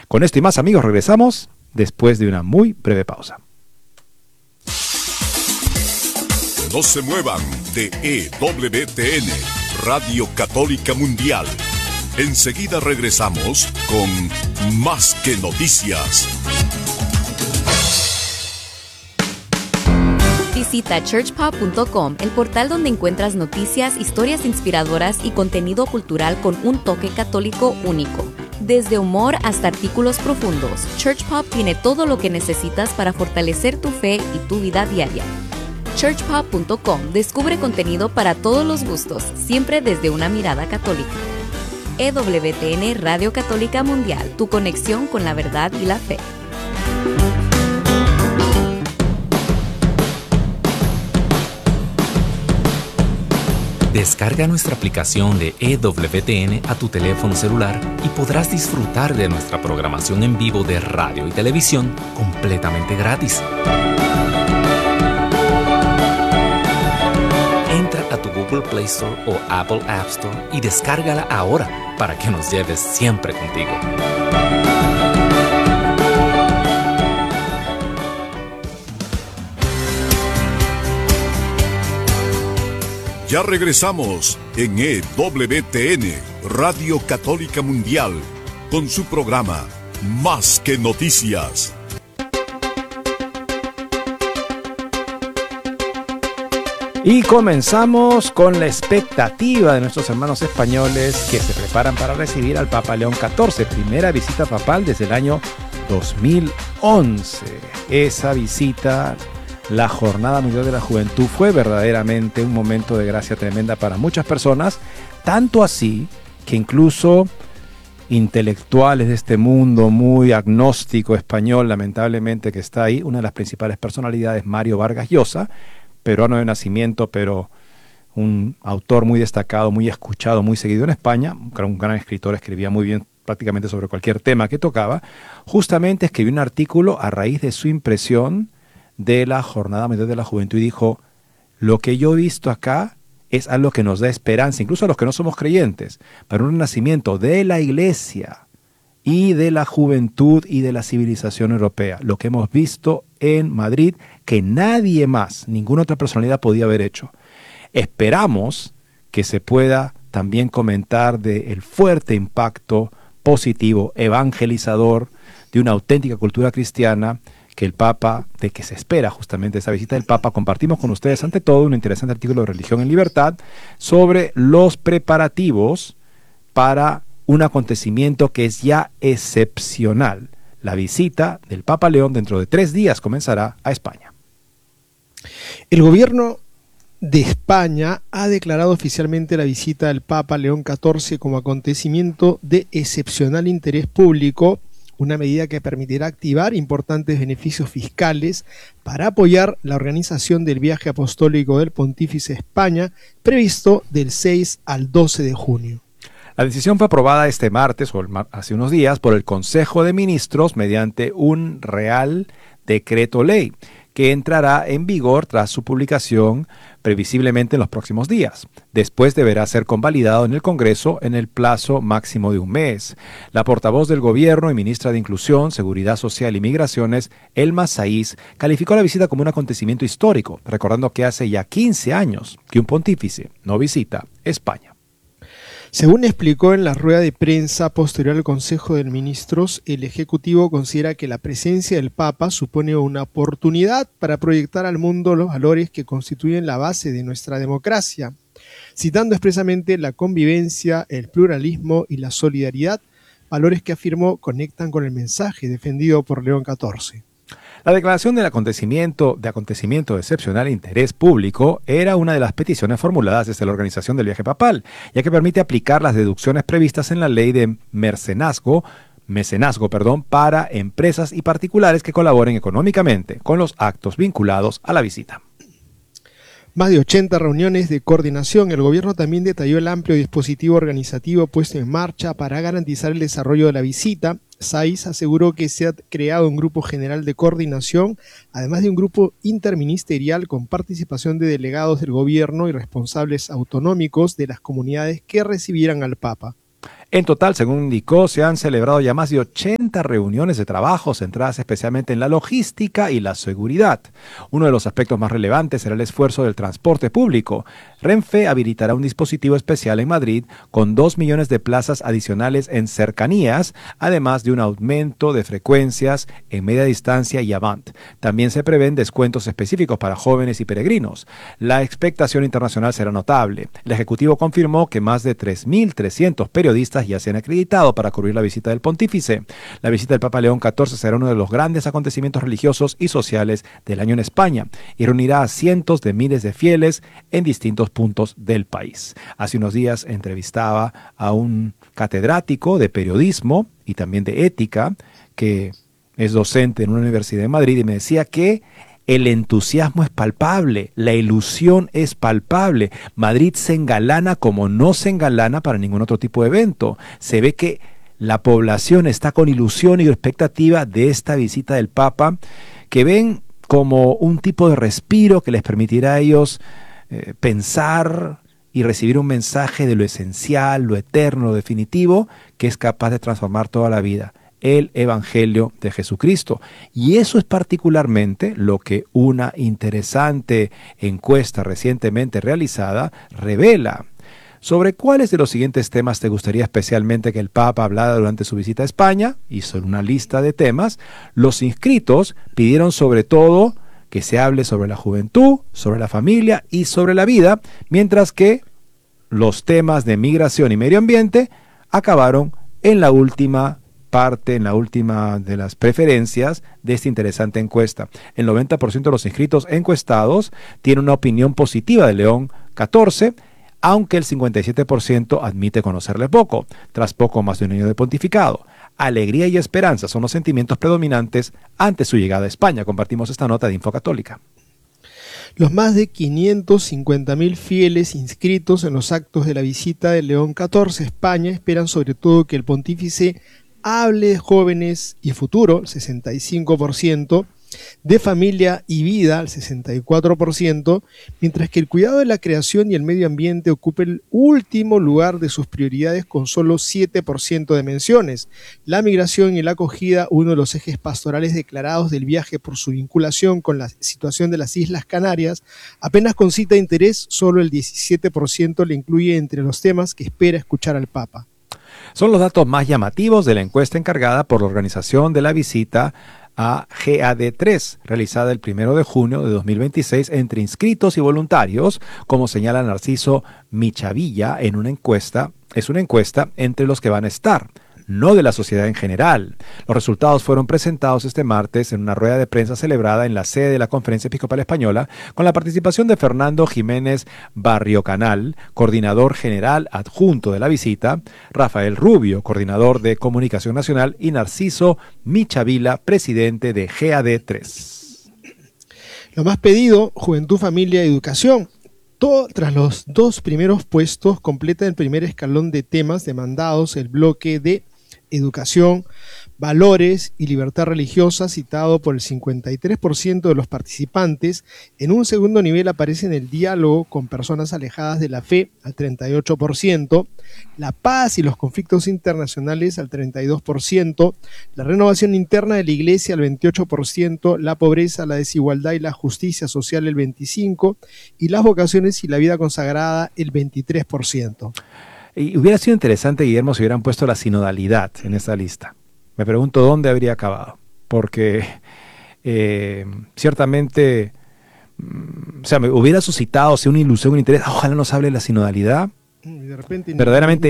Con esto y más, amigos, regresamos después de una muy breve pausa. No se muevan de EWTN, Radio Católica Mundial. Enseguida regresamos con Más que Noticias. Visita churchpop.com, el portal donde encuentras noticias, historias inspiradoras y contenido cultural con un toque católico único. Desde humor hasta artículos profundos, ChurchPop tiene todo lo que necesitas para fortalecer tu fe y tu vida diaria. churchpop.com descubre contenido para todos los gustos, siempre desde una mirada católica. EWTN Radio Católica Mundial, tu conexión con la verdad y la fe. Descarga nuestra aplicación de EWTN a tu teléfono celular y podrás disfrutar de nuestra programación en vivo de radio y televisión completamente gratis. Entra a tu Google Play Store o Apple App Store y descárgala ahora para que nos lleves siempre contigo. Ya regresamos en EWTN, Radio Católica Mundial, con su programa Más que Noticias. Y comenzamos con la expectativa de nuestros hermanos españoles que se preparan para recibir al Papa León XIV, primera visita papal desde el año 2011. Esa visita, la Jornada Mundial de la Juventud, fue verdaderamente un momento de gracia tremenda para muchas personas, tanto así que incluso intelectuales de este mundo muy agnóstico español, lamentablemente, que está ahí, una de las principales personalidades, Mario Vargas Llosa, peruano de nacimiento, pero un autor muy destacado, muy escuchado, muy seguido en España, un gran escritor, escribía muy bien prácticamente sobre cualquier tema que tocaba, justamente escribió un artículo a raíz de su impresión de la Jornada Mundial de la Juventud y dijo: lo que yo he visto acá es algo que nos da esperanza, incluso a los que no somos creyentes, para un renacimiento de la Iglesia y de la juventud y de la civilización europea. Lo que hemos visto en Madrid, que nadie más, ninguna otra personalidad podía haber hecho. Esperamos que se pueda también comentar del fuerte impacto positivo, evangelizador, de una auténtica cultura cristiana que el Papa, de que se espera justamente esa visita del Papa. Compartimos con ustedes ante todo un interesante artículo de Religión en Libertad sobre los preparativos para un acontecimiento que es ya excepcional. La visita del Papa León dentro de 3 días comenzará a España. El gobierno de España ha declarado oficialmente la visita del Papa León XIV como acontecimiento de excepcional interés público, una medida que permitirá activar importantes beneficios fiscales para apoyar la organización del viaje apostólico del Pontífice a España, previsto del 6 al 12 de junio. La decisión fue aprobada este martes, o hace unos días, por el Consejo de Ministros mediante un Real Decreto Ley, que entrará en vigor tras su publicación previsiblemente en los próximos días. Después deberá ser convalidado en el Congreso en el plazo máximo de un mes. La portavoz del Gobierno y ministra de Inclusión, Seguridad Social y Migraciones, Elma Saiz, calificó la visita como un acontecimiento histórico, recordando que hace ya 15 años que un pontífice no visita España. Según explicó en la rueda de prensa posterior al Consejo de Ministros, el Ejecutivo considera que la presencia del Papa supone una oportunidad para proyectar al mundo los valores que constituyen la base de nuestra democracia, citando expresamente la convivencia, el pluralismo y la solidaridad, valores que afirmó conectan con el mensaje defendido por León XIV. La declaración del acontecimiento de excepcional interés público era una de las peticiones formuladas desde la organización del viaje papal, ya que permite aplicar las deducciones previstas en la ley de mecenazgo, para empresas y particulares que colaboren económicamente con los actos vinculados a la visita. Más de 80 reuniones de coordinación. El gobierno también detalló el amplio dispositivo organizativo puesto en marcha para garantizar el desarrollo de la visita. Saiz aseguró que se ha creado un grupo general de coordinación, además de un grupo interministerial con participación de delegados del gobierno y responsables autonómicos de las comunidades que recibieran al Papa. En total, según indicó, se han celebrado ya más de 80 60 reuniones de trabajo centradas especialmente en la logística y la seguridad. Uno de los aspectos más relevantes será el esfuerzo del transporte público. Renfe habilitará un dispositivo especial en Madrid con 2 millones de plazas adicionales en cercanías, además de un aumento de frecuencias en media distancia y Avant. También se prevén descuentos específicos para jóvenes y peregrinos. La expectación internacional será notable. El Ejecutivo confirmó que más de 3.300 periodistas ya se han acreditado para cubrir la visita del pontífice. La visita del Papa León XIV será uno de los grandes acontecimientos religiosos y sociales del año en España y reunirá a cientos de miles de fieles en distintos puntos del país. Hace unos días entrevistaba a un catedrático de periodismo y también de ética que es docente en una universidad en Madrid y me decía que el entusiasmo es palpable, la ilusión es palpable. Madrid se engalana como no se engalana para ningún otro tipo de evento. Se ve que la población está con ilusión y expectativa de esta visita del Papa, que ven como un tipo de respiro que les permitirá a ellos pensar y recibir un mensaje de lo esencial, lo eterno, lo definitivo, que es capaz de transformar toda la vida. El Evangelio de Jesucristo. Y eso es particularmente lo que una interesante encuesta recientemente realizada revela. ¿Sobre cuáles de los siguientes temas te gustaría especialmente que el Papa hablara durante su visita a España? Hizo una lista de temas. Los inscritos pidieron sobre todo que se hable sobre la juventud, sobre la familia y sobre la vida, mientras que los temas de migración y medio ambiente acabaron en la última parte, en la última de las preferencias de esta interesante encuesta. El 90% de los inscritos encuestados tiene una opinión positiva de León XIV, aunque el 57% admite conocerle poco, tras poco más de un año de pontificado. Alegría y esperanza son los sentimientos predominantes ante su llegada a España. Compartimos esta nota de Infocatólica. Los más de 550.000 fieles inscritos en los actos de la visita de León XIV a España esperan sobre todo que el pontífice hable de jóvenes y futuro, el 65%, de familia y vida, el 64%, mientras que el cuidado de la creación y el medio ambiente ocupa el último lugar de sus prioridades con solo 7% de menciones. La migración y la acogida, uno de los ejes pastorales declarados del viaje por su vinculación con la situación de las Islas Canarias, apenas concita interés, solo el 17% le incluye entre los temas que espera escuchar al Papa. Son los datos más llamativos de la encuesta encargada por la organización de la visita a GAD3, realizada el 1 de junio de 2026 entre inscritos y voluntarios, como señala Narciso Michavilla en una encuesta. Es una encuesta entre los que van a estar, no de la sociedad en general. Los resultados fueron presentados este martes en una rueda de prensa celebrada en la sede de la Conferencia Episcopal Española, con la participación de Fernando Jiménez Barriocanal, coordinador general adjunto de la visita, Rafael Rubio, coordinador de Comunicación Nacional, y Narciso Michavila, presidente de GAD3. Lo más pedido, Juventud, Familia y Educación. Tras los dos primeros puestos, completa el primer escalón de temas demandados el bloque de educación, valores y libertad religiosa, citado por el 53% de los participantes. En un segundo nivel aparecen el diálogo con personas alejadas de la fe, al 38%, la paz y los conflictos internacionales, al 32%, la renovación interna de la Iglesia, al 28%, la pobreza, la desigualdad y la justicia social, el 25%, y las vocaciones y la vida consagrada, el 23%. Y hubiera sido interesante, Guillermo, si hubieran puesto la sinodalidad en esta lista. Me pregunto dónde habría acabado, porque ciertamente, me hubiera suscitado una ilusión, un interés. Ojalá nos hable de la sinodalidad. De repente verdaderamente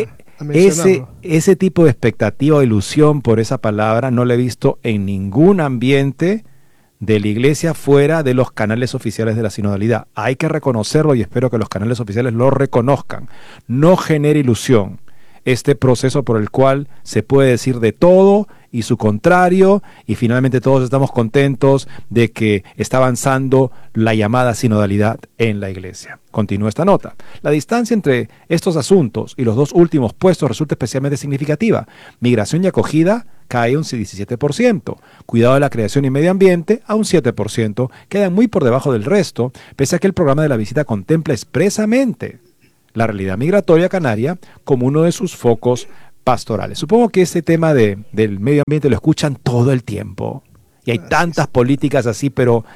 ese tipo de expectativa o ilusión por esa palabra no la he visto en ningún ambiente de la Iglesia fuera de los canales oficiales de la sinodalidad. Hay que reconocerlo y espero que los canales oficiales lo reconozcan. No genere ilusión este proceso por el cual se puede decir de todo y su contrario, y finalmente todos estamos contentos de que está avanzando la llamada sinodalidad en la Iglesia. Continúa esta nota. La distancia entre estos asuntos y los dos últimos puestos resulta especialmente significativa. Migración y acogida cae un 17%. Cuidado de la creación y medio ambiente a un 7%. Quedan muy por debajo del resto, pese a que el programa de la visita contempla expresamente la realidad migratoria canaria como uno de sus focos pastorales. Supongo que ese tema del medio ambiente lo escuchan todo el tiempo. Y hay tantas políticas así, pero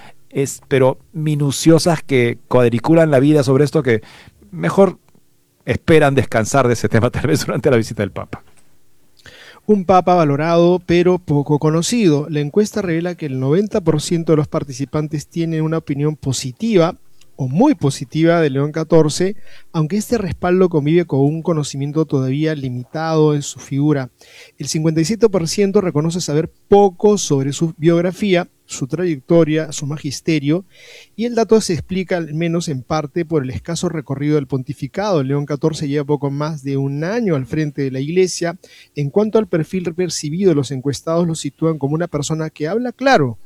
minuciosas que cuadriculan la vida sobre esto que mejor esperan descansar de ese tema tal vez durante la visita del Papa. Un Papa valorado pero poco conocido. La encuesta revela que el 90% de los participantes tienen una opinión positiva o muy positiva de León XIV, aunque este respaldo convive con un conocimiento todavía limitado en su figura. El 57% reconoce saber poco sobre su biografía, su trayectoria, su magisterio, y el dato se explica al menos en parte por el escaso recorrido del pontificado. León XIV lleva poco más de un año al frente de la Iglesia. En cuanto al perfil percibido, los encuestados lo sitúan como una persona que habla claro,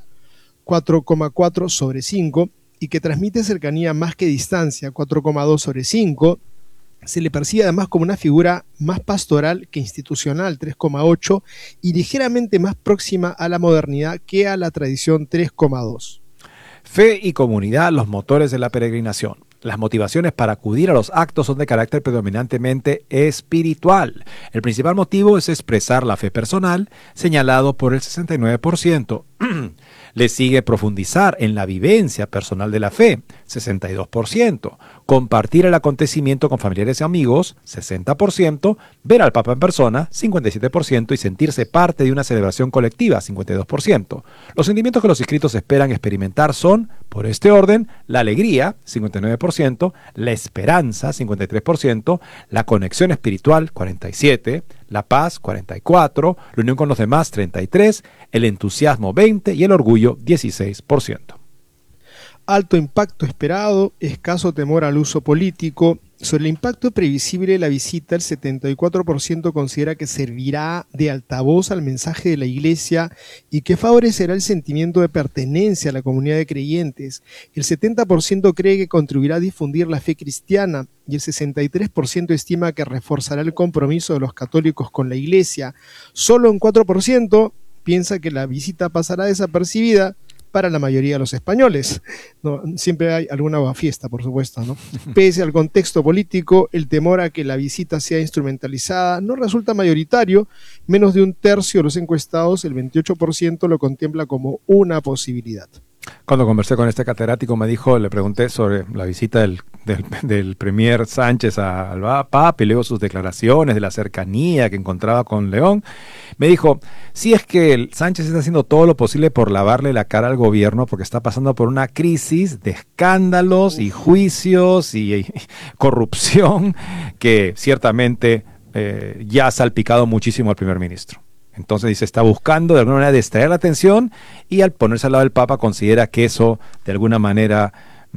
4,4 sobre 5, y que transmite cercanía más que distancia, 4,2 sobre 5. Se le percibe además como una figura más pastoral que institucional, 3,8, y ligeramente más próxima a la modernidad que a la tradición, 3,2. Fe y comunidad, los motores de la peregrinación. Las motivaciones para acudir a los actos son de carácter predominantemente espiritual. El principal motivo es expresar la fe personal, señalado por el 69%. Le sigue profundizar en la vivencia personal de la fe, 62%. Compartir el acontecimiento con familiares y amigos, 60%. Ver al Papa en persona, 57%. Y sentirse parte de una celebración colectiva, 52%. Los sentimientos que los inscritos esperan experimentar son, por este orden, la alegría, 59%. La esperanza, 53%. La conexión espiritual, 47%. La paz, 44%, la unión con los demás, 33%, el entusiasmo, 20% y el orgullo, 16%. Alto impacto esperado, escaso temor al uso político. Sobre el impacto previsible de la visita, el 74% considera que servirá de altavoz al mensaje de la Iglesia y que favorecerá el sentimiento de pertenencia a la comunidad de creyentes. El 70% cree que contribuirá a difundir la fe cristiana y el 63% estima que reforzará el compromiso de los católicos con la Iglesia. Solo un 4% piensa que la visita pasará desapercibida para la mayoría de los españoles. No, siempre hay alguna fiesta, por supuesto, ¿no? Pese al contexto político, el temor a que la visita sea instrumentalizada no resulta mayoritario. Menos de un tercio de los encuestados, el 28%, lo contempla como una posibilidad. Cuando conversé con este catedrático le pregunté sobre la visita del premier Sánchez al Papa y luego sus declaraciones de la cercanía que encontraba con León. Me dijo, sí, es que el Sánchez está haciendo todo lo posible por lavarle la cara al gobierno porque está pasando por una crisis de escándalos y juicios y corrupción que ciertamente ya ha salpicado muchísimo al primer ministro. Entonces dice, está buscando de alguna manera distraer la atención y al ponerse al lado del Papa considera que eso de alguna manera,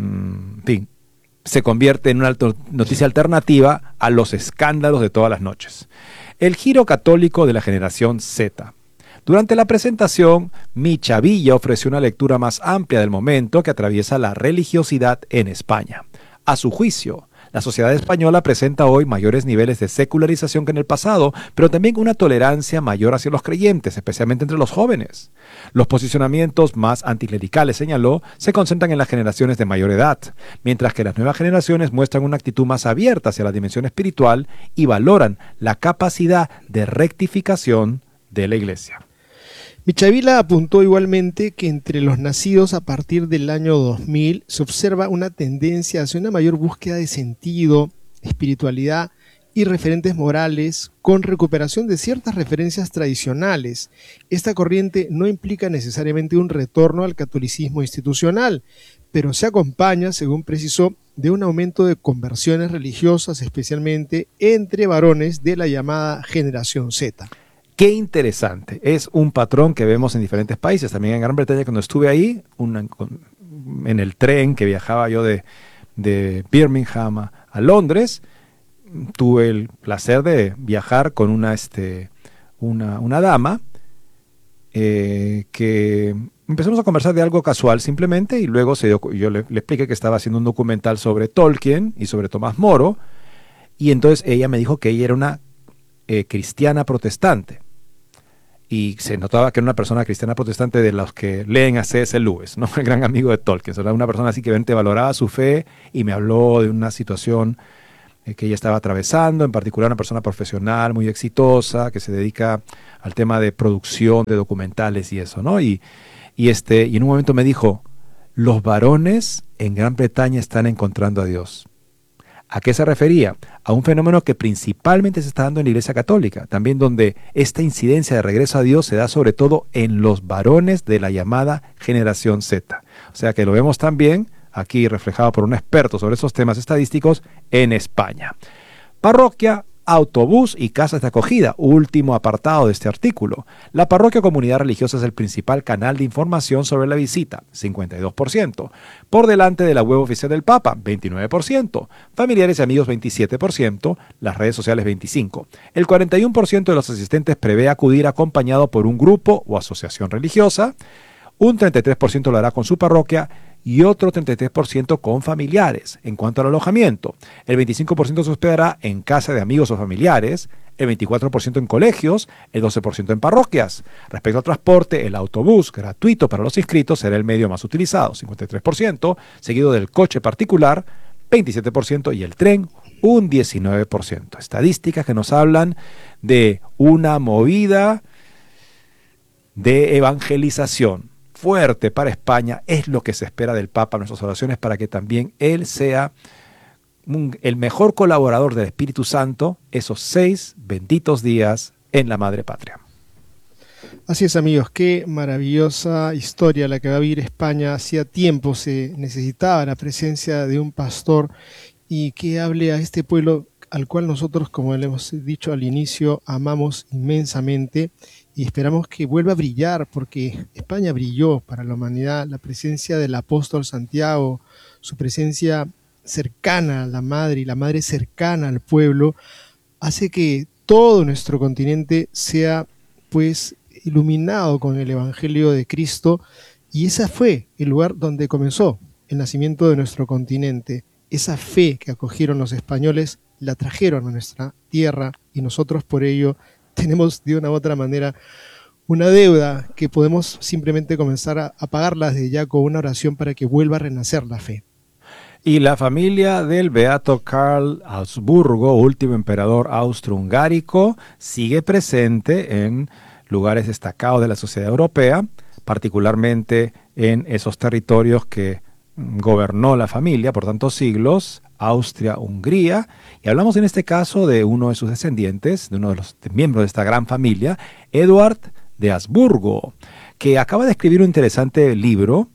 se convierte en una noticia alternativa a los escándalos de todas las noches. El giro católico de la generación Z. Durante la presentación, Micha Villa ofreció una lectura más amplia del momento que atraviesa la religiosidad en España. A su juicio, la sociedad española presenta hoy mayores niveles de secularización que en el pasado, pero también una tolerancia mayor hacia los creyentes, especialmente entre los jóvenes. Los posicionamientos más anticlericales, señaló, se concentran en las generaciones de mayor edad, mientras que las nuevas generaciones muestran una actitud más abierta hacia la dimensión espiritual y valoran la capacidad de rectificación de la Iglesia. Michavila apuntó igualmente que entre los nacidos a partir del año 2000 se observa una tendencia hacia una mayor búsqueda de sentido, espiritualidad y referentes morales con recuperación de ciertas referencias tradicionales. Esta corriente no implica necesariamente un retorno al catolicismo institucional, pero se acompaña, según precisó, de un aumento de conversiones religiosas, especialmente entre varones de la llamada generación Z. Qué interesante. Es un patrón que vemos en diferentes países. También en Gran Bretaña, cuando estuve ahí, en el tren que viajaba yo de Birmingham a Londres, tuve el placer de viajar con una dama que empezamos a conversar de algo casual simplemente y luego yo le expliqué que estaba haciendo un documental sobre Tolkien y sobre Tomás Moro y entonces ella me dijo que ella era una cristiana protestante. Y se notaba que era una persona cristiana protestante de los que leen a C.S. Lewis, ¿no? El gran amigo de Tolkien. Era una persona así que realmente valoraba su fe y me habló de una situación que ella estaba atravesando, en particular una persona profesional muy exitosa que se dedica al tema de producción de documentales y eso, ¿no? Y en un momento me dijo, los varones en Gran Bretaña están encontrando a Dios. ¿A qué se refería? A un fenómeno que principalmente se está dando en la Iglesia Católica, también donde esta incidencia de regreso a Dios se da sobre todo en los varones de la llamada generación Z. O sea que lo vemos también aquí reflejado por un experto sobre esos temas estadísticos en España. Parroquia, autobús y casas de acogida, último apartado de este artículo. La parroquia o comunidad religiosa es el principal canal de información sobre la visita, 52%. Por delante de la web oficial del Papa, 29%. Familiares y amigos, 27%. Las redes sociales, 25%. El 41% de los asistentes prevé acudir acompañado por un grupo o asociación religiosa. Un 33% lo hará con su parroquia y otro 33% con familiares. En cuanto al alojamiento, el 25% se hospedará en casa de amigos o familiares, el 24% en colegios, el 12% en parroquias. Respecto al transporte, el autobús gratuito para los inscritos será el medio más utilizado, 53%, seguido del coche particular, 27%, y el tren, un 19%. Estadísticas que nos hablan de una movida de evangelización fuerte para España. Es lo que se espera del Papa en nuestras oraciones, para que también él sea el mejor colaborador del Espíritu Santo esos 6 benditos días en la Madre Patria. Así es, amigos, qué maravillosa historia la que va a vivir España. Hacía tiempo se necesitaba la presencia de un pastor y que hable a este pueblo al cual nosotros, como le hemos dicho al inicio, amamos inmensamente. Y esperamos que vuelva a brillar, porque España brilló para la humanidad. La presencia del apóstol Santiago, su presencia cercana a la madre y la madre cercana al pueblo, hace que todo nuestro continente sea pues iluminado con el Evangelio de Cristo. Y ese fue el lugar donde comenzó el nacimiento de nuestro continente. Esa fe que acogieron los españoles la trajeron a nuestra tierra, y nosotros por ello tenemos de una u otra manera una deuda que podemos simplemente comenzar a pagarla desde ya con una oración para que vuelva a renacer la fe. Y la familia del beato Karl Habsburgo, último emperador austrohungárico, sigue presente en lugares destacados de la sociedad europea, particularmente en esos territorios que gobernó la familia por tantos siglos, Austria, Hungría, y hablamos en este caso de uno de sus descendientes, de uno de los miembros de esta gran familia, Eduard de Habsburgo, que acaba de escribir un interesante libro,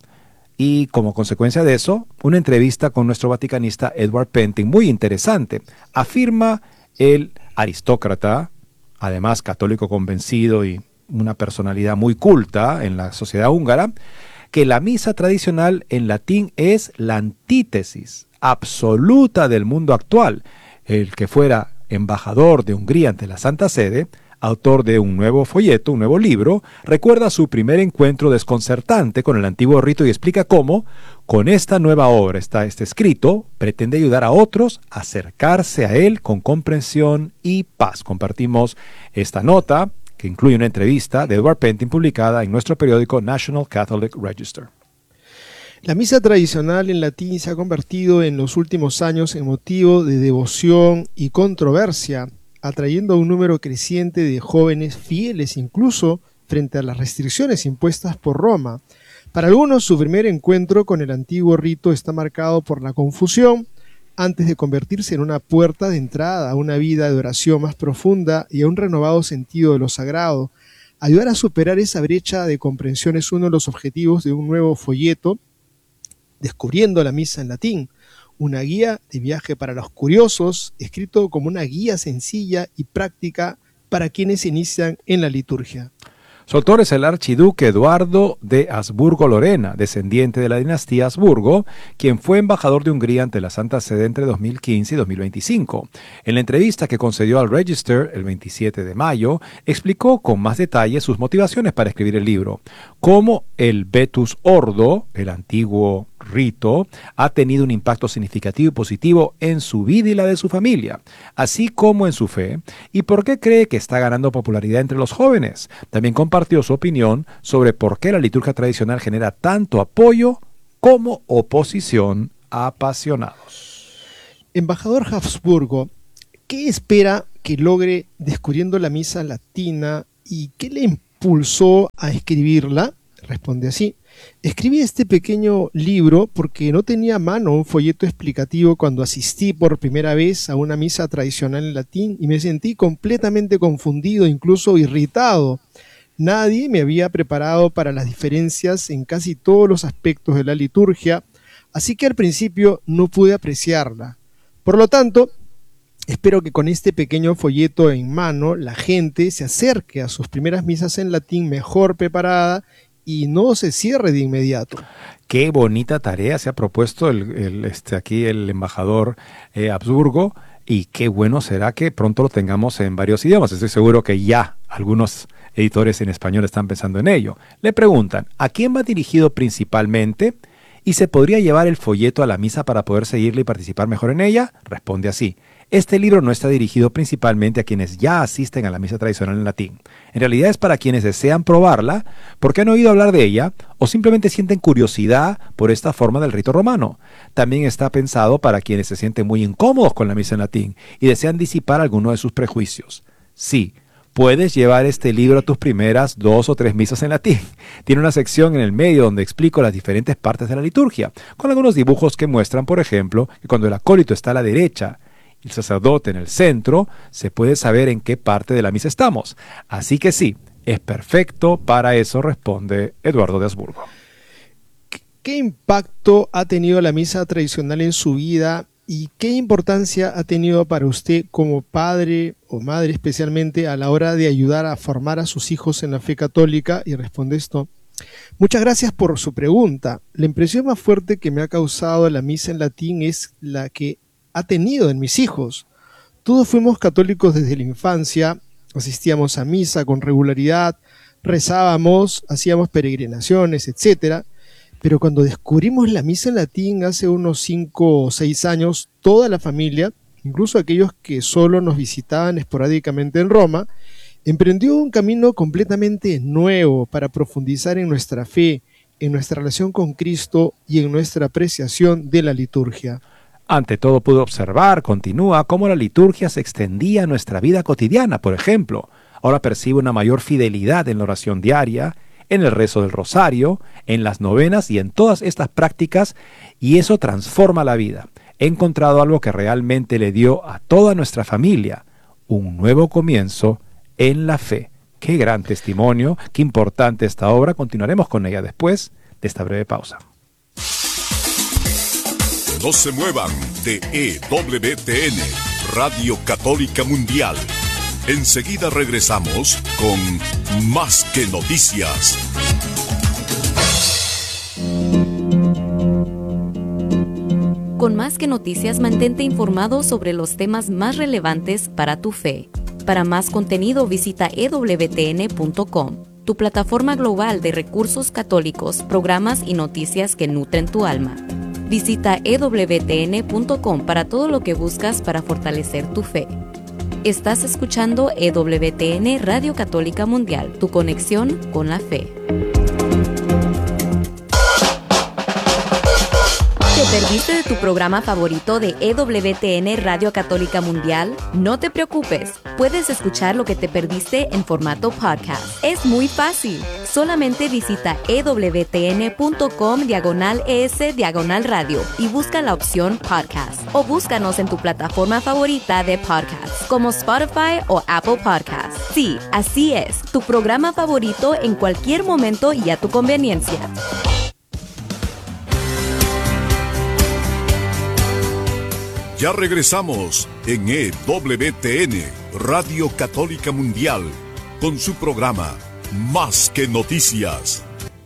y como consecuencia de eso, una entrevista con nuestro vaticanista Edward Pentin, muy interesante. Afirma el aristócrata, además católico convencido y una personalidad muy culta en la sociedad húngara, que la misa tradicional en latín es la antítesis absoluta del mundo actual. El que fuera embajador de Hungría ante la Santa Sede, autor de un nuevo folleto, un nuevo libro, recuerda su primer encuentro desconcertante con el antiguo rito y explica cómo, con esta nueva obra, este escrito, pretende ayudar a otros a acercarse a él con comprensión y paz. Compartimos esta nota, que incluye una entrevista de Edward Pentin publicada en nuestro periódico National Catholic Register. La misa tradicional en latín se ha convertido en los últimos años en motivo de devoción y controversia, atrayendo a un número creciente de jóvenes fieles incluso frente a las restricciones impuestas por Roma. Para algunos, su primer encuentro con el antiguo rito está marcado por la confusión, antes de convertirse en una puerta de entrada a una vida de oración más profunda y a un renovado sentido de lo sagrado. Ayudar a superar esa brecha de comprensión es uno de los objetivos de un nuevo folleto, Descubriendo la Misa en Latín, una guía de viaje para los curiosos, escrito como una guía sencilla y práctica para quienes se inician en la liturgia. Su autor es el archiduque Eduardo de Habsburgo-Lorena, descendiente de la dinastía Habsburgo, quien fue embajador de Hungría ante la Santa Sede entre 2015 y 2025. En la entrevista que concedió al Register el 27 de mayo, explicó con más detalle sus motivaciones para escribir el libro, cómo el Vetus Ordo, el antiguo rito, ha tenido un impacto significativo y positivo en su vida y la de su familia, así como en su fe, y por qué cree que está ganando popularidad entre los jóvenes. También compartió su opinión sobre por qué la liturgia tradicional genera tanto apoyo como oposición a apasionados. Embajador Habsburgo, ¿qué espera que logre descubriendo la misa latina y qué le impulsó a escribirla? Responde así: escribí este pequeño libro porque no tenía a mano un folleto explicativo cuando asistí por primera vez a una misa tradicional en latín y me sentí completamente confundido, incluso irritado. Nadie me había preparado para las diferencias en casi todos los aspectos de la liturgia, así que al principio no pude apreciarla. Por lo tanto, espero que con este pequeño folleto en mano la gente se acerque a sus primeras misas en latín mejor preparada y no se cierre de inmediato. Qué bonita tarea se ha propuesto aquí el embajador Habsburgo, y qué bueno será que pronto lo tengamos en varios idiomas. Estoy seguro que ya algunos editores en español están pensando en ello. Le preguntan, ¿a quién va dirigido principalmente? ¿Y se podría llevar el folleto a la misa para poder seguirla y participar mejor en ella? Responde así: este libro no está dirigido principalmente a quienes ya asisten a la misa tradicional en latín. En realidad es para quienes desean probarla, porque han oído hablar de ella o simplemente sienten curiosidad por esta forma del rito romano. También está pensado para quienes se sienten muy incómodos con la misa en latín y desean disipar alguno de sus prejuicios. Sí, puedes llevar este libro a tus primeras 2 o 3 misas en latín. Tiene una sección en el medio donde explico las diferentes partes de la liturgia, con algunos dibujos que muestran, por ejemplo, que cuando el acólito está a la derecha y el sacerdote en el centro, se puede saber en qué parte de la misa estamos. Así que sí, es perfecto para eso, responde Eduardo de Habsburgo. ¿Qué impacto ha tenido la misa tradicional en su vida y qué importancia ha tenido para usted como padre o madre, especialmente a la hora de ayudar a formar a sus hijos en la fe católica? Y responde esto: muchas gracias por su pregunta. La impresión más fuerte que me ha causado la misa en latín es la que ha tenido en mis hijos. Todos fuimos católicos desde la infancia, asistíamos a misa con regularidad, rezábamos, hacíamos peregrinaciones, etc. Pero cuando descubrimos la misa en latín hace unos 5 o 6 años, toda la familia, incluso aquellos que solo nos visitaban esporádicamente en Roma, emprendió un camino completamente nuevo para profundizar en nuestra fe, en nuestra relación con Cristo y en nuestra apreciación de la liturgia. Ante todo pude observar, continúa, cómo la liturgia se extendía a nuestra vida cotidiana. Por ejemplo, ahora percibo una mayor fidelidad en la oración diaria, en el rezo del rosario, en las novenas y en todas estas prácticas, y eso transforma la vida. He encontrado algo que realmente le dio a toda nuestra familia un nuevo comienzo en la fe. Qué gran testimonio, qué importante esta obra. Continuaremos con ella después de esta breve pausa. No se muevan de EWTN, Radio Católica Mundial. Enseguida regresamos con Más que Noticias. Con Más que Noticias, mantente informado sobre los temas más relevantes para tu fe. Para más contenido, visita ewtn.com, tu plataforma global de recursos católicos, programas y noticias que nutren tu alma. Visita ewtn.com para todo lo que buscas para fortalecer tu fe. Estás escuchando EWTN Radio Católica Mundial, tu conexión con la fe. ¿Te perdiste de tu programa favorito de EWTN Radio Católica Mundial? No te preocupes, puedes escuchar lo que te perdiste en formato podcast. Es muy fácil. Solamente visita ewtn.com/es/radio y busca la opción podcast. O búscanos en tu plataforma favorita de podcast, como Spotify o Apple Podcasts. Sí, así es, tu programa favorito en cualquier momento y a tu conveniencia. Ya regresamos en EWTN, Radio Católica Mundial, con su programa Más que Noticias.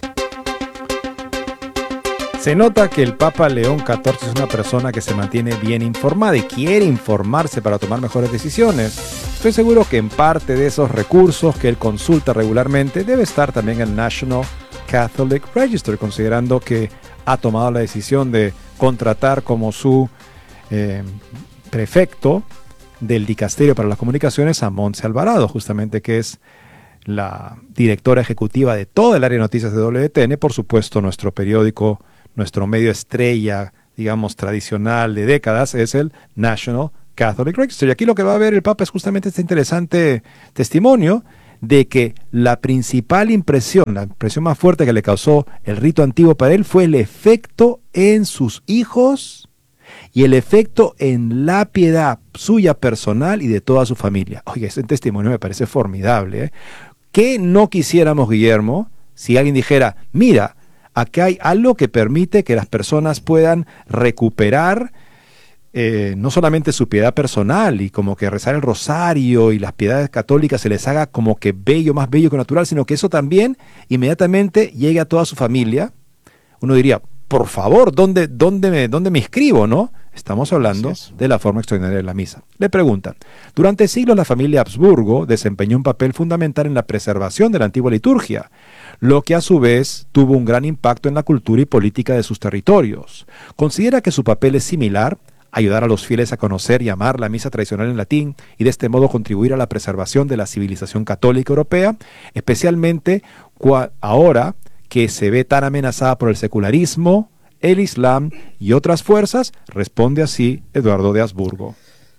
Se nota que el Papa León XIV es una persona que se mantiene bien informada y quiere informarse para tomar mejores decisiones. Estoy seguro que en parte de esos recursos que él consulta regularmente debe estar también el National Catholic Register, considerando que ha tomado la decisión de contratar como su prefecto del Dicasterio para las Comunicaciones a Montse Alvarado, justamente, que es la directora ejecutiva de toda el área de noticias de WTN, por supuesto nuestro periódico, nuestro medio estrella digamos, tradicional de décadas es el National Catholic Register. Y aquí lo que va a ver el Papa es justamente este interesante testimonio de que la principal impresión, la impresión más fuerte que le causó el rito antiguo para él fue el efecto en sus hijos y el efecto en la piedad suya personal y de toda su familia. Oye, ese testimonio me parece formidable, ¿eh? ¿Qué no quisiéramos, Guillermo, si alguien dijera, mira, aquí hay algo que permite que las personas puedan recuperar no solamente su piedad personal y como que rezar el rosario y las piedades católicas se les haga como que bello, más bello que natural, sino que eso también inmediatamente llegue a toda su familia? Uno diría, por favor, ¿dónde me inscribo, no? Estamos hablando de la forma extraordinaria de la misa. Le preguntan, durante siglos la familia Habsburgo desempeñó un papel fundamental en la preservación de la antigua liturgia, lo que a su vez tuvo un gran impacto en la cultura y política de sus territorios. ¿Considera que su papel es similar? Ayudar a los fieles a conocer y amar la misa tradicional en latín y de este modo contribuir a la preservación de la civilización católica europea, especialmente ahora que se ve tan amenazada por el secularismo, el Islam y otras fuerzas, responde así Eduardo de Habsburgo.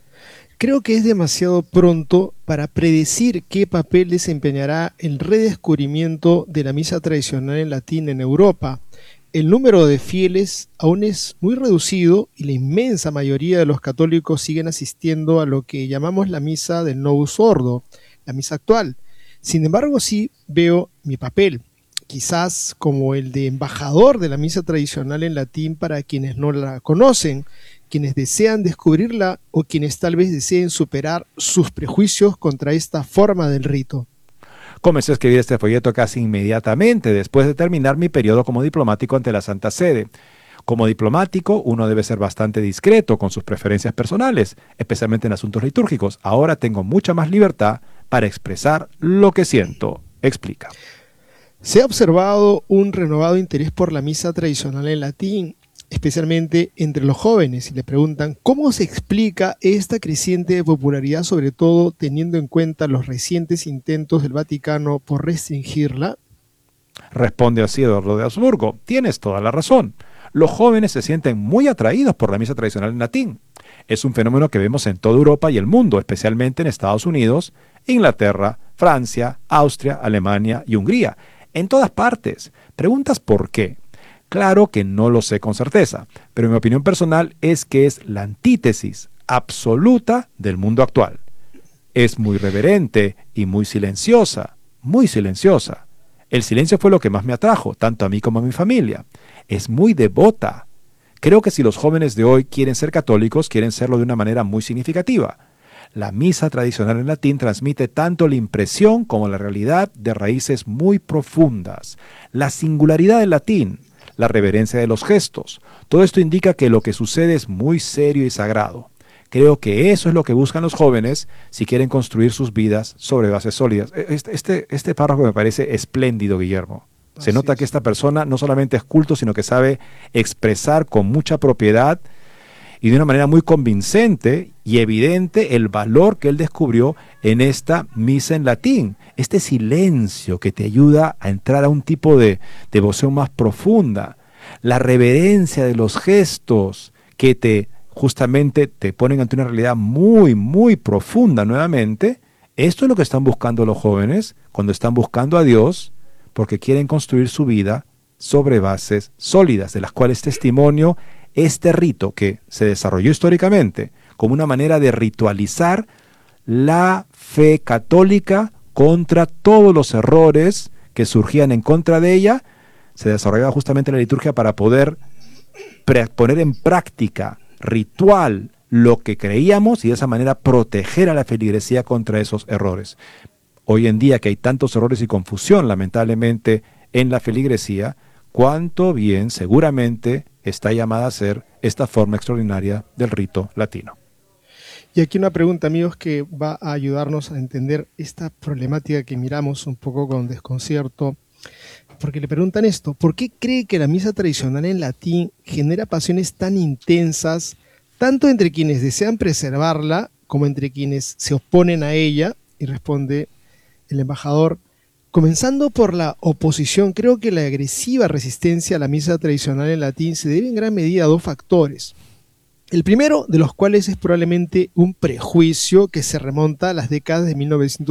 Creo que es demasiado pronto para predecir qué papel desempeñará el redescubrimiento de la misa tradicional en latín en Europa. El número de fieles aún es muy reducido y la inmensa mayoría de los católicos siguen asistiendo a lo que llamamos la misa del Novus Ordo, la misa actual. Sin embargo, sí veo mi papel, quizás como el de embajador de la misa tradicional en latín para quienes no la conocen, quienes desean descubrirla o quienes tal vez deseen superar sus prejuicios contra esta forma del rito. Comencé a escribir este folleto casi inmediatamente después de terminar mi periodo como diplomático ante la Santa Sede. Como diplomático, uno debe ser bastante discreto con sus preferencias personales, especialmente en asuntos litúrgicos. Ahora tengo mucha más libertad para expresar lo que siento, explica. Se ha observado un renovado interés por la misa tradicional en latín, especialmente entre los jóvenes, y le preguntan cómo se explica esta creciente popularidad, sobre todo teniendo en cuenta los recientes intentos del Vaticano por restringirla. Responde así Eduardo de Habsburgo, tienes toda la razón. Los jóvenes se sienten muy atraídos por la misa tradicional en latín. Es un fenómeno que vemos en toda Europa y el mundo, especialmente en Estados Unidos, Inglaterra, Francia, Austria, Alemania y Hungría. En todas partes. ¿Preguntas por qué? Claro que no lo sé con certeza, pero mi opinión personal es que es la antítesis absoluta del mundo actual. Es muy reverente y muy silenciosa, muy silenciosa. El silencio fue lo que más me atrajo, tanto a mí como a mi familia. Es muy devota. Creo que si los jóvenes de hoy quieren ser católicos, quieren serlo de una manera muy significativa. La misa tradicional en latín transmite tanto la impresión como la realidad de raíces muy profundas. La singularidad del latín, la reverencia de los gestos. Todo esto indica que lo que sucede es muy serio y sagrado. Creo que eso es lo que buscan los jóvenes si quieren construir sus vidas sobre bases sólidas. Este párrafo me parece espléndido, Guillermo. Se nota que esta persona no solamente es culto, sino que sabe expresar con mucha propiedad y de una manera muy convincente y evidente el valor que él descubrió en esta misa en latín. Este silencio que te ayuda a entrar a un tipo de devoción más profunda. La reverencia de los gestos que justamente te ponen ante una realidad muy, muy profunda nuevamente. Esto es lo que están buscando los jóvenes cuando están buscando a Dios, porque quieren construir su vida sobre bases sólidas, de las cuales testimonio este rito que se desarrolló históricamente como una manera de ritualizar la fe católica contra todos los errores que surgían en contra de ella. Se desarrollaba justamente la liturgia para poder poner en práctica ritual lo que creíamos y de esa manera proteger a la feligresía contra esos errores. Hoy en día que hay tantos errores y confusión lamentablemente en la feligresía, cuánto bien seguramente está llamada a ser esta forma extraordinaria del rito latino. Y aquí una pregunta, amigos, que va a ayudarnos a entender esta problemática que miramos un poco con desconcierto, porque le preguntan esto: ¿por qué cree que la misa tradicional en latín genera pasiones tan intensas, tanto entre quienes desean preservarla como entre quienes se oponen a ella? Y responde el embajador: Comenzando por la oposición, creo que la agresiva resistencia a la misa tradicional en latín se debe en gran medida a dos factores. El primero de los cuales es probablemente un prejuicio que se remonta a las décadas de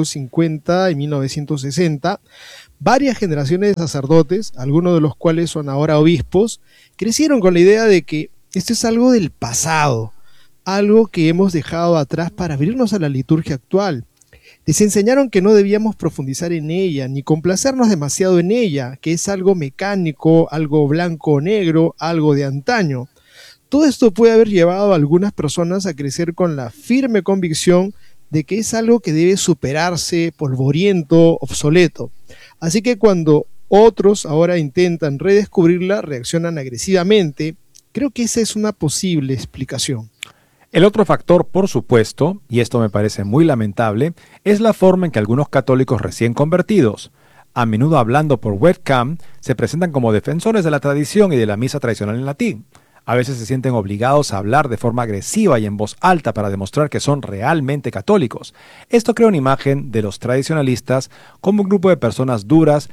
1950 y 1960. Varias generaciones de sacerdotes, algunos de los cuales son ahora obispos, crecieron con la idea de que esto es algo del pasado, algo que hemos dejado atrás para abrirnos a la liturgia actual. Les enseñaron que no debíamos profundizar en ella, ni complacernos demasiado en ella, que es algo mecánico, algo blanco o negro, algo de antaño. Todo esto puede haber llevado a algunas personas a crecer con la firme convicción de que es algo que debe superarse, polvoriento, obsoleto. Así que cuando otros ahora intentan redescubrirla, reaccionan agresivamente. Creo que esa es una posible explicación. El otro factor, por supuesto, y esto me parece muy lamentable, es la forma en que algunos católicos recién convertidos, a menudo hablando por webcam, se presentan como defensores de la tradición y de la misa tradicional en latín. A veces se sienten obligados a hablar de forma agresiva y en voz alta para demostrar que son realmente católicos. Esto crea una imagen de los tradicionalistas como un grupo de personas duras,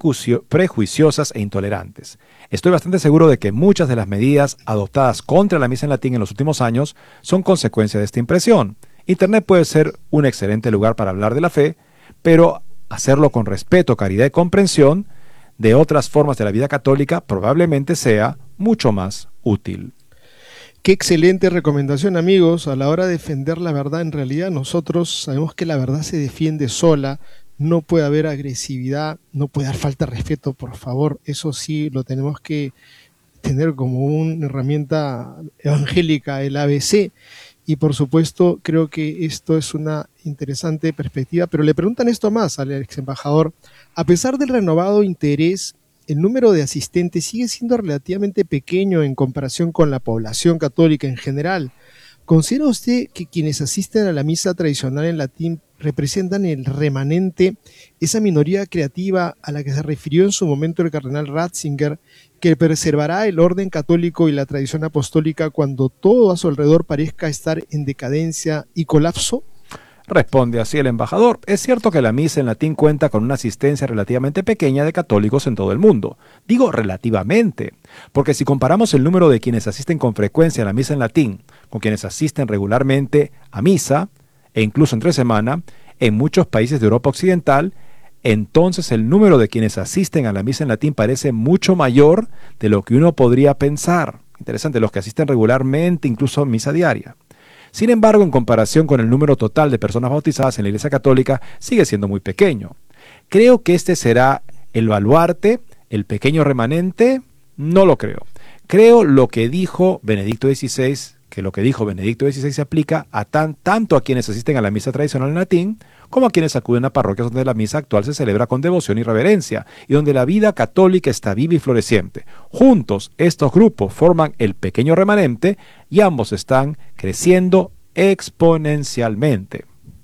prejuiciosas e intolerantes. Estoy bastante seguro de que muchas de las medidas adoptadas contra la misa en latín en los últimos años son consecuencia de esta impresión. Internet puede ser un excelente lugar para hablar de la fe, pero hacerlo con respeto, caridad y comprensión de otras formas de la vida católica probablemente sea mucho más útil. Qué excelente recomendación, amigos. A la hora de defender la verdad, en realidad nosotros sabemos que la verdad se defiende sola. No puede haber agresividad, no puede haber falta de respeto, por favor. Eso sí lo tenemos que tener como una herramienta evangélica, el ABC. Y por supuesto, creo que esto es una interesante perspectiva. Pero le preguntan esto más al ex embajador. A pesar del renovado interés, el número de asistentes sigue siendo relativamente pequeño en comparación con la población católica en general. ¿Considera usted que quienes asisten a la misa tradicional en latín representan el remanente, esa minoría creativa a la que se refirió en su momento el cardenal Ratzinger, que preservará el orden católico y la tradición apostólica cuando todo a su alrededor parezca estar en decadencia y colapso? Responde así el embajador. Es cierto que la misa en latín cuenta con una asistencia relativamente pequeña de católicos en todo el mundo. Digo relativamente, porque si comparamos el número de quienes asisten con frecuencia a la misa en latín con quienes asisten regularmente a misa, e incluso entre semana, en muchos países de Europa Occidental, entonces el número de quienes asisten a la misa en latín parece mucho mayor de lo que uno podría pensar. Interesante, los que asisten regularmente, incluso a misa diaria. Sin embargo, en comparación con el número total de personas bautizadas en la Iglesia Católica, sigue siendo muy pequeño. Creo que este será el baluarte, el pequeño remanente. No lo creo. Creo lo que dijo Benedicto XVI, que lo que dijo Benedicto XVI se aplica a tanto a quienes asisten a la misa tradicional en latín, como a quienes acuden a parroquias donde la misa actual se celebra con devoción y reverencia, y donde la vida católica está viva y floreciente. Juntos, estos grupos forman el pequeño remanente y ambos están creciendo exponencialmente.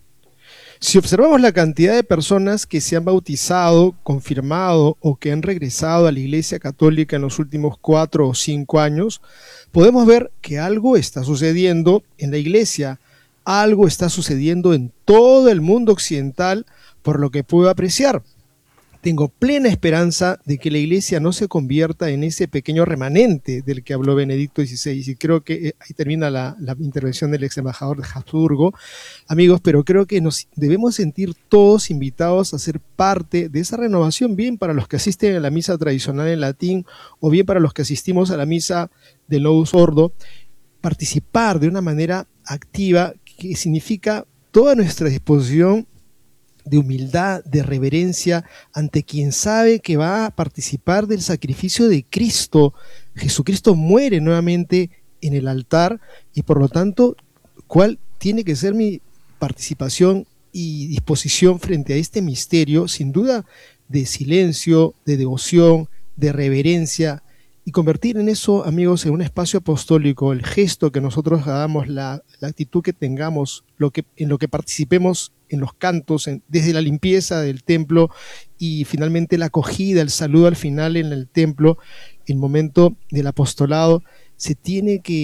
Si observamos la cantidad de personas que se han bautizado, confirmado o que han regresado a la Iglesia Católica en los últimos 4 o 5 años, podemos ver que algo está sucediendo en la Iglesia, algo está sucediendo en todo el mundo occidental, por lo que puedo apreciar. Tengo plena esperanza de que la Iglesia no se convierta en ese pequeño remanente del que habló Benedicto XVI, y creo que ahí termina la intervención del ex embajador de Habsburgo. Amigos, pero creo que nos debemos sentir todos invitados a ser parte de esa renovación, bien para los que asisten a la misa tradicional en latín o bien para los que asistimos a la misa del Novus Ordo, participar de una manera activa, que significa toda nuestra disposición de humildad, de reverencia ante quien sabe que va a participar del sacrificio de Cristo. Jesucristo muere nuevamente en el altar y por lo tanto, ¿cuál tiene que ser mi participación y disposición frente a este misterio? Sin duda, de silencio, de devoción, de reverencia, y convertir en eso, amigos, en un espacio apostólico, el gesto que nosotros hagamos, la actitud que tengamos, en lo que participemos en los cantos, desde la limpieza del templo y finalmente la acogida, el saludo al final en el templo, el momento del apostolado, se tiene que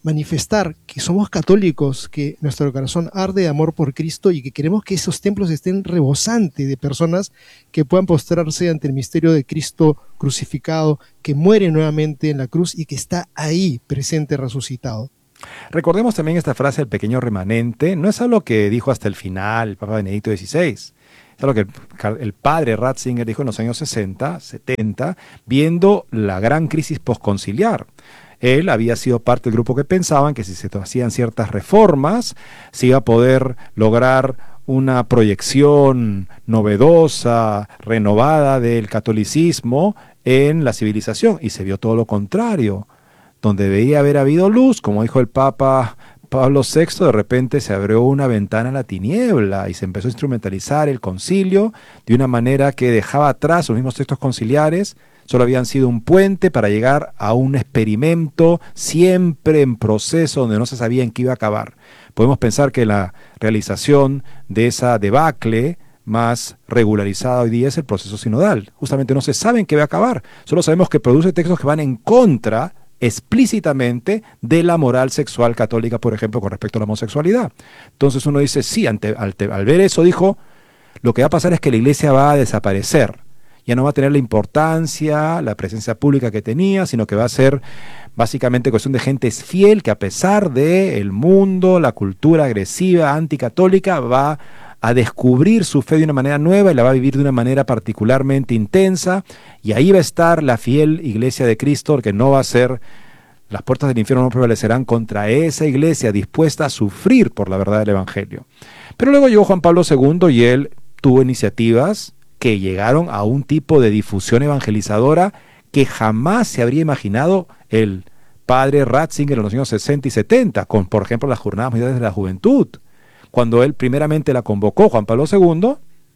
manifestar que somos católicos, que nuestro corazón arde de amor por Cristo y que queremos que esos templos estén rebosantes de personas que puedan postrarse ante el misterio de Cristo crucificado, que muere nuevamente en la cruz y que está ahí presente resucitado. Recordemos también esta frase del pequeño remanente. No es algo que dijo hasta el final el Papa Benedicto XVI. Es algo que el padre Ratzinger dijo en los años 60, 70, viendo la gran crisis posconciliar. Él había sido parte del grupo que pensaban que si se hacían ciertas reformas, se iba a poder lograr una proyección novedosa, renovada del catolicismo en la civilización. Y se vio todo lo contrario. Donde debía haber habido luz, como dijo el Papa Pablo VI, de repente se abrió una ventana a la tiniebla y se empezó a instrumentalizar el concilio de una manera que dejaba atrás los mismos textos conciliares. Solo habían sido un puente para llegar a un experimento siempre en proceso donde no se sabía en qué iba a acabar. Podemos pensar que la realización de esa debacle más regularizada hoy día es el proceso sinodal. Justamente no se sabe en qué va a acabar. Solo sabemos que produce textos que van en contra explícitamente de la moral sexual católica, por ejemplo, con respecto a la homosexualidad. Entonces uno dice, sí, al ver eso dijo, lo que va a pasar es que la iglesia va a desaparecer. Ya no va a tener la importancia, la presencia pública que tenía, sino que va a ser básicamente cuestión de gente fiel que a pesar del mundo, la cultura agresiva, anticatólica, va a descubrir su fe de una manera nueva y la va a vivir de una manera particularmente intensa. Y ahí va a estar la fiel iglesia de Cristo, que no va a ser, las puertas del infierno no prevalecerán contra esa iglesia dispuesta a sufrir por la verdad del Evangelio. Pero luego llegó Juan Pablo II y él tuvo iniciativas que llegaron a un tipo de difusión evangelizadora que jamás se habría imaginado el padre Ratzinger en los años 60 y 70, con, por ejemplo, las Jornadas Mundiales de la Juventud. Cuando él primeramente la convocó, Juan Pablo II,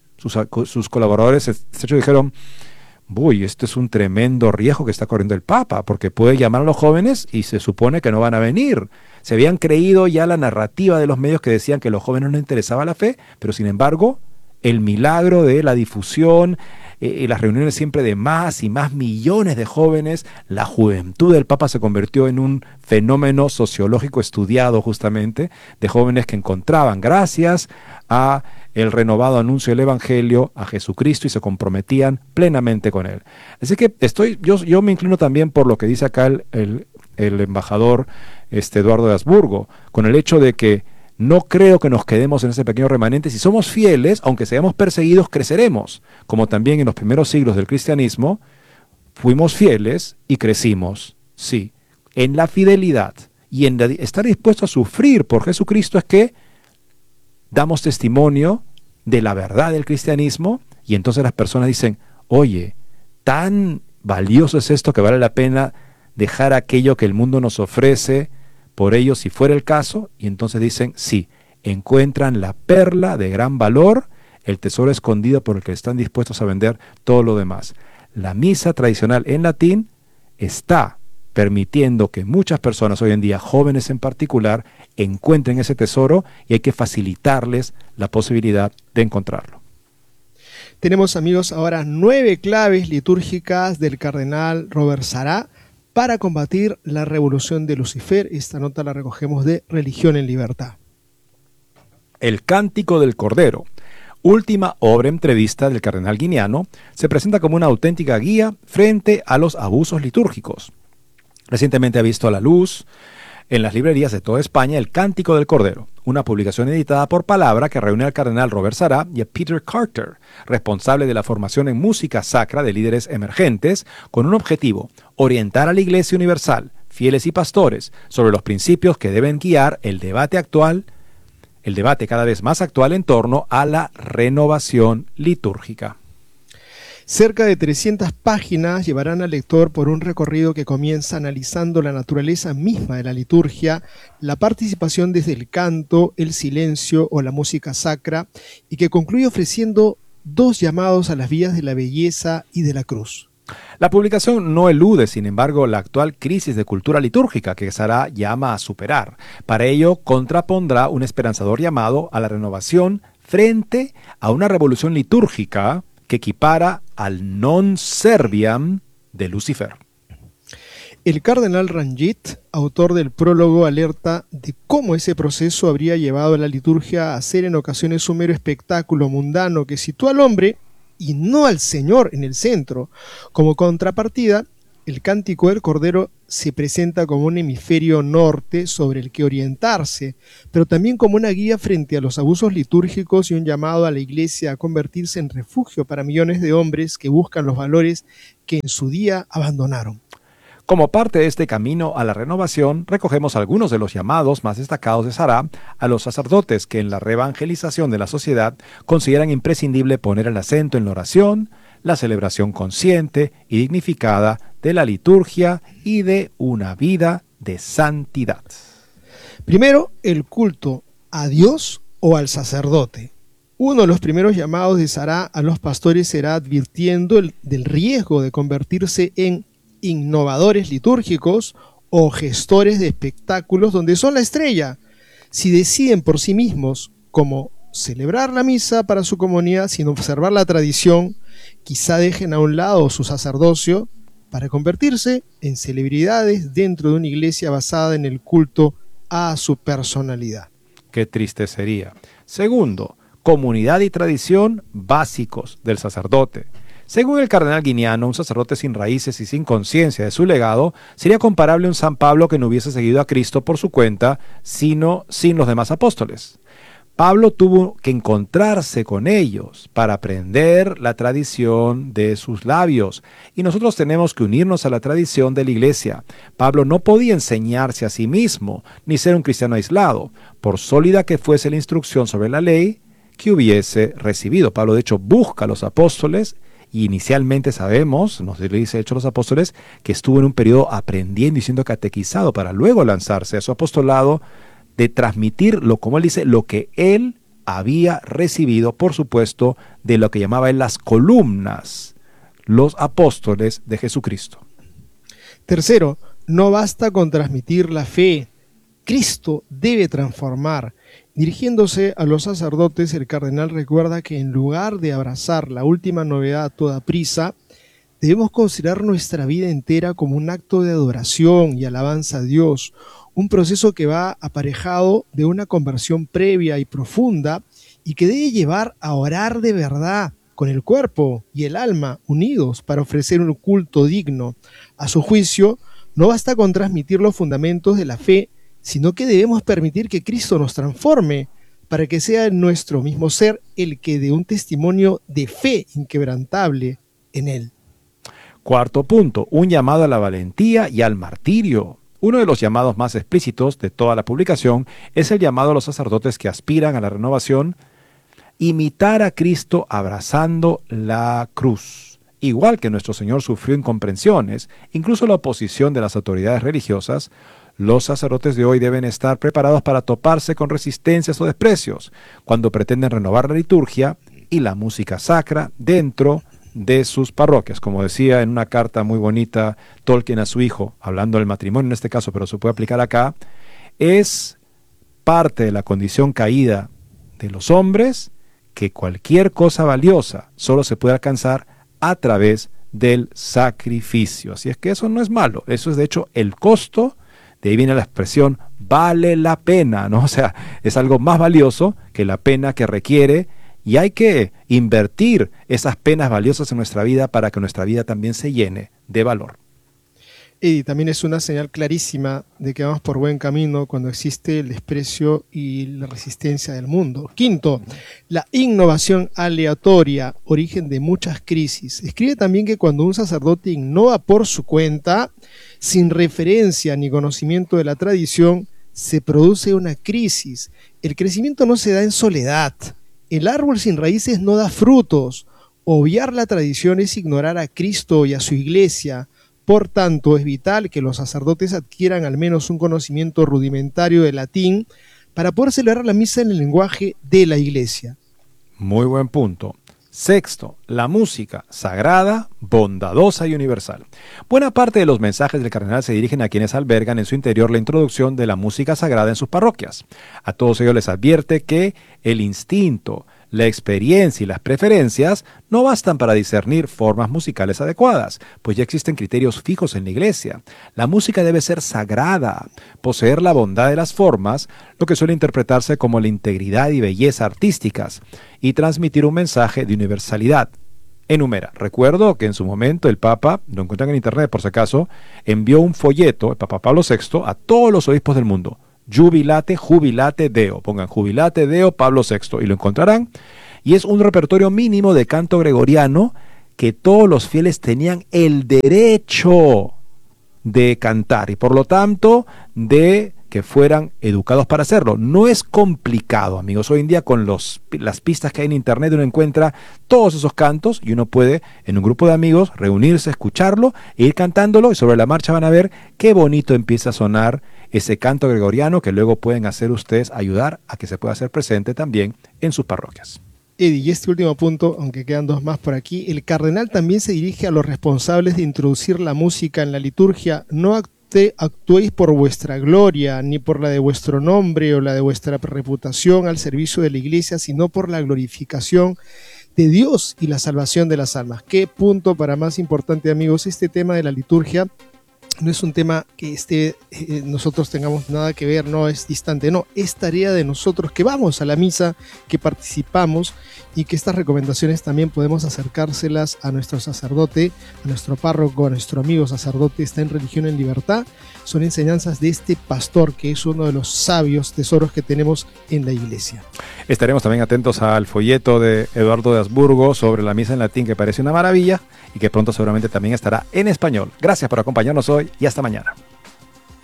sus colaboradores estrechos dijeron, uy, este es un tremendo riesgo que está corriendo el Papa, porque puede llamar a los jóvenes y se supone que no van a venir. Se habían creído ya la narrativa de los medios que decían que a los jóvenes no les interesaba la fe, pero sin embargo, el milagro de la difusión, las reuniones siempre de más y más millones de jóvenes, la juventud del Papa se convirtió en un fenómeno sociológico estudiado justamente, de jóvenes que encontraban gracias a el renovado anuncio del Evangelio a Jesucristo y se comprometían plenamente con él. Así que yo me inclino también por lo que dice acá el embajador Eduardo de Habsburgo, con el hecho de que no creo que nos quedemos en ese pequeño remanente. Si somos fieles, aunque seamos perseguidos, creceremos. Como también en los primeros siglos del cristianismo, fuimos fieles y crecimos. Sí, en la fidelidad y en estar dispuesto a sufrir por Jesucristo es que damos testimonio de la verdad del cristianismo y entonces las personas dicen, oye, tan valioso es esto que vale la pena dejar aquello que el mundo nos ofrece por ello si fuera el caso, y entonces dicen, sí, encuentran la perla de gran valor, el tesoro escondido por el que están dispuestos a vender todo lo demás. La misa tradicional en latín está permitiendo que muchas personas hoy en día, jóvenes en particular, encuentren ese tesoro y hay que facilitarles la posibilidad de encontrarlo. Tenemos, amigos, ahora 9 claves litúrgicas del cardenal Robert Sará para combatir la revolución de Lucifer. Esta nota la recogemos de Religión en Libertad. El Cántico del Cordero, última obra entrevista del cardenal guineano, se presenta como una auténtica guía frente a los abusos litúrgicos. Recientemente ha visto a la luz en las librerías de toda España El Cántico del Cordero, una publicación editada por Palabra que reúne al cardenal Robert Sará y a Peter Carter, responsable de la formación en música sacra de líderes emergentes, con un objetivo: orientar a la Iglesia Universal, fieles y pastores, sobre los principios que deben guiar el debate cada vez más actual en torno a la renovación litúrgica. Cerca de 300 páginas llevarán al lector por un recorrido que comienza analizando la naturaleza misma de la liturgia, la participación desde el canto, el silencio o la música sacra, y que concluye ofreciendo 2 llamados a las vías de la belleza y de la cruz. La publicación no elude, sin embargo, la actual crisis de cultura litúrgica que Sará llama a superar. Para ello, contrapondrá un esperanzador llamado a la renovación frente a una revolución litúrgica que equipara al non serviam de Lucifer. El cardenal Ranjit, autor del prólogo, alerta de cómo ese proceso habría llevado a la liturgia a ser en ocasiones un mero espectáculo mundano que sitúa al hombre y no al Señor en el centro. Como contrapartida, el Cántico del Cordero se presenta como un hemisferio norte sobre el que orientarse, pero también como una guía frente a los abusos litúrgicos y un llamado a la Iglesia a convertirse en refugio para millones de hombres que buscan los valores que en su día abandonaron. Como parte de este camino a la renovación, recogemos algunos de los llamados más destacados de Sarah a los sacerdotes que en la reevangelización de la sociedad consideran imprescindible poner el acento en la oración, la celebración consciente y dignificada de la liturgia y de una vida de santidad. Primero, el culto a Dios o al sacerdote. Uno de los primeros llamados de Sarah a los pastores será advirtiendo del riesgo de convertirse en innovadores litúrgicos o gestores de espectáculos donde son la estrella. Si deciden por sí mismos cómo celebrar la misa para su comunidad sin observar la tradición, quizá dejen a un lado su sacerdocio para convertirse en celebridades dentro de una iglesia basada en el culto a su personalidad. Qué triste sería. Segundo, comunidad y tradición básicos del sacerdote. Según el cardenal Guiniano, un sacerdote sin raíces y sin conciencia de su legado sería comparable a un San Pablo que no hubiese seguido a Cristo por su cuenta, sino sin los demás apóstoles. Pablo tuvo que encontrarse con ellos para aprender la tradición de sus labios, y nosotros tenemos que unirnos a la tradición de la Iglesia. Pablo no podía enseñarse a sí mismo, ni ser un cristiano aislado, por sólida que fuese la instrucción sobre la ley que hubiese recibido. Pablo, de hecho, busca a los apóstoles. Y inicialmente sabemos, nos dice Hechos de los Apóstoles, que estuvo en un periodo aprendiendo y siendo catequizado para luego lanzarse a su apostolado de transmitirlo, como él dice, lo que él había recibido, por supuesto, de lo que llamaba él las columnas, los apóstoles de Jesucristo. Tercero, no basta con transmitir la fe. Cristo debe transformar. Dirigiéndose a los sacerdotes, el cardenal recuerda que en lugar de abrazar la última novedad a toda prisa, debemos considerar nuestra vida entera como un acto de adoración y alabanza a Dios, un proceso que va aparejado de una conversión previa y profunda y que debe llevar a orar de verdad, con el cuerpo y el alma unidos para ofrecer un culto digno. A su juicio, no basta con transmitir los fundamentos de la fe, sino que debemos permitir que Cristo nos transforme para que sea nuestro mismo ser el que dé un testimonio de fe inquebrantable en Él. Cuarto punto, un llamado a la valentía y al martirio. Uno de los llamados más explícitos de toda la publicación es el llamado a los sacerdotes que aspiran a la renovación, imitar a Cristo abrazando la cruz. Igual que nuestro Señor sufrió incomprensiones, incluso la oposición de las autoridades religiosas, los sacerdotes de hoy deben estar preparados para toparse con resistencias o desprecios cuando pretenden renovar la liturgia y la música sacra dentro de sus parroquias. Como decía en una carta muy bonita Tolkien a su hijo, hablando del matrimonio en este caso, pero se puede aplicar acá, es parte de la condición caída de los hombres que cualquier cosa valiosa solo se puede alcanzar a través del sacrificio. Así es que eso no es malo, eso es de hecho el costo. De ahí viene la expresión vale la pena, ¿no? O sea, es algo más valioso que la pena que requiere, y hay que invertir esas penas valiosas en nuestra vida para que nuestra vida también se llene de valor. Y también es una señal clarísima de que vamos por buen camino cuando existe el desprecio y la resistencia del mundo. Quinto, la innovación aleatoria, origen de muchas crisis. Escribe también que cuando un sacerdote innova por su cuenta, sin referencia ni conocimiento de la tradición, se produce una crisis. El crecimiento no se da en soledad. El árbol sin raíces no da frutos. Obviar la tradición es ignorar a Cristo y a su iglesia. Por tanto, es vital que los sacerdotes adquieran al menos un conocimiento rudimentario de latín para poder celebrar la misa en el lenguaje de la iglesia. Muy buen punto. Sexto, la música sagrada, bondadosa y universal. Buena parte de los mensajes del cardenal se dirigen a quienes albergan en su interior la introducción de la música sagrada en sus parroquias. A todos ellos les advierte que el instinto, La experiencia y las preferencias no bastan para discernir formas musicales adecuadas, pues ya existen criterios fijos en la iglesia. La música debe ser sagrada, poseer la bondad de las formas, lo que suele interpretarse como la integridad y belleza artísticas, y transmitir un mensaje de universalidad. Enumera. Recuerdo que en su momento el Papa, lo encuentran en internet por si acaso, envió un folleto, el Papa Pablo VI, a todos los obispos del mundo. Jubilate, jubilate Deo. Pongan jubilate Deo Pablo VI y lo encontrarán. Y es un repertorio mínimo de canto gregoriano que todos los fieles tenían el derecho de cantar y por lo tanto de que fueran educados para hacerlo. No es complicado, amigos. Hoy en día con las pistas que hay en internet uno encuentra todos esos cantos y uno puede en un grupo de amigos reunirse, escucharlo e ir cantándolo y sobre la marcha van a ver qué bonito empieza a sonar ese canto gregoriano que luego pueden hacer ustedes ayudar a que se pueda hacer presente también en sus parroquias. Eddie, y este último punto, aunque quedan dos más por aquí, el cardenal también se dirige a los responsables de introducir la música en la liturgia. No actuéis por vuestra gloria, ni por la de vuestro nombre o la de vuestra reputación al servicio de la iglesia, sino por la glorificación de Dios y la salvación de las almas. ¿Qué punto para más importante, amigos? Este tema de la liturgia no es un tema que nosotros tengamos nada que ver, no es distante, no, es tarea de nosotros que vamos a la misa, que participamos y que estas recomendaciones también podemos acercárselas a nuestro sacerdote, a nuestro párroco, a nuestro amigo sacerdote. Está en Religión en Libertad. Son enseñanzas de este pastor que es uno de los sabios tesoros que tenemos en la iglesia. Estaremos también atentos al folleto de Eduardo de Habsburgo sobre la misa en latín, que parece una maravilla y que pronto seguramente también estará en español. Gracias por acompañarnos hoy y hasta mañana.